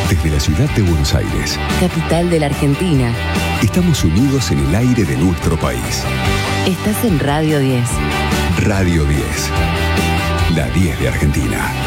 Desde la ciudad de Buenos Aires, capital de la Argentina, estamos unidos en el aire de nuestro país. Estás en Radio 10. Radio 10, la 10 de Argentina.